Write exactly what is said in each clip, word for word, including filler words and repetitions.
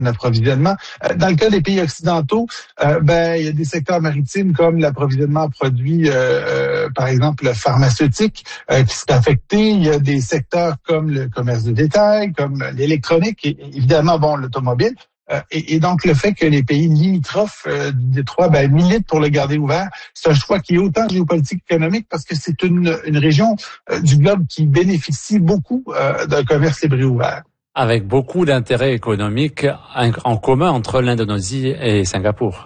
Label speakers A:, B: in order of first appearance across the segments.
A: d'approvisionnement. Euh, dans le cas des pays occidentaux, euh, ben il y a des secteurs maritimes comme l'approvisionnement en produits, euh, euh, par exemple pharmaceutiques, euh, qui sont affectés. Il y a des secteurs comme le commerce de détail, comme l'électronique et évidemment bon l'automobile. Euh, et, et donc le fait que les pays limitrophes euh, du détroit ben, militent pour le garder ouvert, c'est un choix qui est autant géopolitique qu'économique parce que c'est une, une région euh, du globe qui bénéficie beaucoup euh, d'un commerce libre et ouvert.
B: Avec beaucoup d'intérêts économiques en commun entre l'Indonésie et Singapour.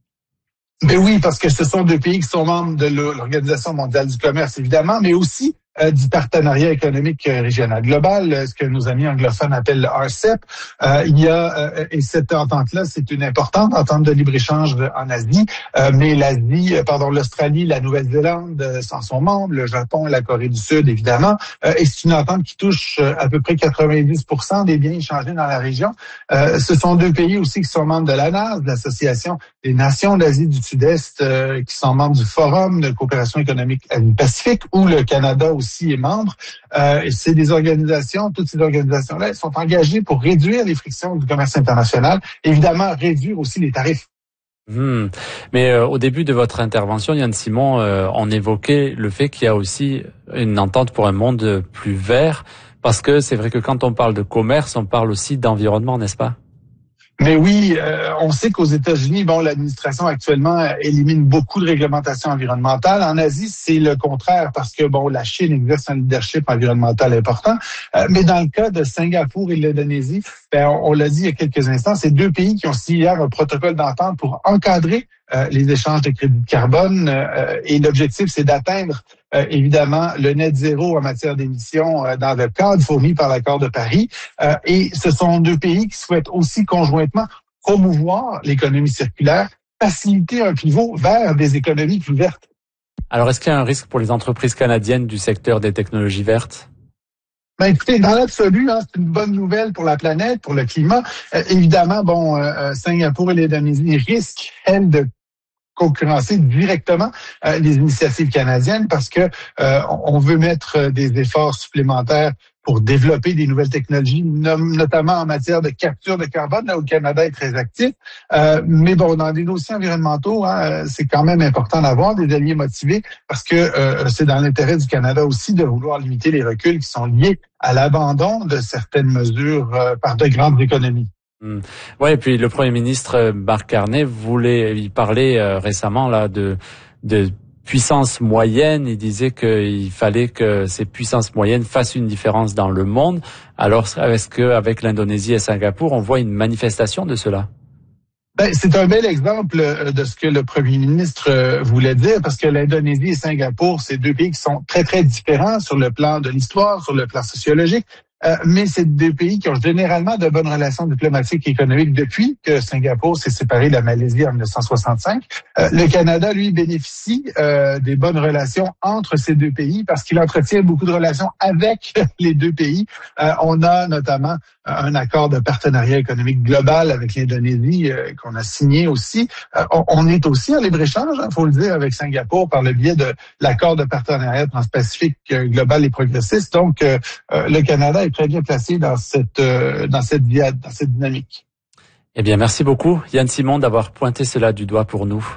A: Mais oui, parce que ce sont deux pays qui sont membres de l'Organisation mondiale du commerce, évidemment, mais aussi euh, du partenariat économique régional global, ce que nos amis anglophones appellent le R C E P. Euh, il y a, euh, et cette entente-là, c'est une importante entente de libre-échange en Asie, euh, mais l'Asie, pardon, l'Australie, la Nouvelle-Zélande euh, en sont membres, le Japon et la Corée du Sud, évidemment, euh, et c'est une entente qui touche euh, à peu près quatre-vingt-dix pour cent des biens échangés dans la région. Euh, ce sont deux pays aussi qui sont membres de l'A N A S, de l'Association des nations d'Asie du Sud-Est, euh, qui sont membres du Forum de coopération économique Asie-Pacifique, où le Canada aussi est membre. Euh, et c'est des organisations, toutes ces organisations-là, elles sont engagées pour réduire les frictions du commerce international, évidemment réduire aussi les tarifs.
B: Mmh. Mais euh, au début de votre intervention, Yann Simon, euh, on évoquait le fait qu'il y a aussi une entente pour un monde plus vert, parce que c'est vrai que quand on parle de commerce, on parle aussi d'environnement, n'est-ce pas?
A: Mais oui, euh, on sait qu'aux États-Unis, bon, l'administration actuellement élimine beaucoup de réglementations environnementales. En Asie, c'est le contraire parce que bon, la Chine exerce un leadership environnemental important. Euh, mais dans le cas de Singapour et de l'Indonésie, ben, on, on l'a dit il y a quelques instants, c'est deux pays qui ont signé hier un protocole d'entente pour encadrer euh, les échanges de crédits de carbone. Euh, et l'objectif, c'est d'atteindre Euh, évidemment, le net zéro en matière d'émissions euh, dans le cadre fourni par l'accord de Paris. Euh, et ce sont deux pays qui souhaitent aussi conjointement promouvoir l'économie circulaire, faciliter un pivot vers des économies plus vertes.
B: Alors, est-ce qu'il y a un risque pour les entreprises canadiennes du secteur des technologies vertes?
A: Ben écoutez, dans l'absolu, hein, c'est une bonne nouvelle pour la planète, pour le climat. Euh, évidemment, bon, euh, Singapour et l'Indonésie risquent, elles, de concurrencer directement euh, les initiatives canadiennes parce que euh, on veut mettre des efforts supplémentaires pour développer des nouvelles technologies, notamment en matière de capture de carbone, là où le Canada est très actif. Euh, mais bon, dans des dossiers environnementaux, hein, c'est quand même important d'avoir des alliés motivés parce que euh, c'est dans l'intérêt du Canada aussi de vouloir limiter les reculs qui sont liés à l'abandon de certaines mesures euh, par de grandes économies.
B: Mmh. Ouais, et puis le Premier ministre Mark Carney voulait y parler euh, récemment là de de puissance moyenne. Il disait qu'il fallait que ces puissances moyennes fassent une différence dans le monde. Alors, est-ce qu'avec l'Indonésie et Singapour, on voit une manifestation de cela?
A: Ben, c'est un bel exemple de ce que le Premier ministre voulait dire, parce que l'Indonésie et Singapour, c'est deux pays qui sont très, très différents sur le plan de l'histoire, sur le plan sociologique. Euh, mais c'est deux pays qui ont généralement de bonnes relations diplomatiques et économiques depuis que Singapour s'est séparé de la Malaisie en dix-neuf cent soixante-cinq. Euh, le Canada, lui, bénéficie euh, des bonnes relations entre ces deux pays parce qu'il entretient beaucoup de relations avec les deux pays. Euh, on a notamment un accord de partenariat économique global avec l'Indonésie euh, qu'on a signé aussi. Euh, on, on est aussi en libre-échange, il hein, faut le dire, avec Singapour par le biais de l'accord de partenariat transpacifique euh, global et progressiste. Donc, euh, euh, le Canada est très bien placé dans cette euh, dans cette dans cette dynamique.
B: Eh bien, merci beaucoup, Yann Simon, d'avoir pointé cela du doigt pour nous.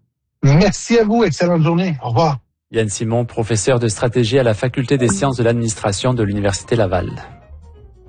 A: Merci à vous, excellente journée. Au revoir.
B: Yann Simon, professeur de stratégie à la Faculté des sciences de l'administration de l'Université Laval.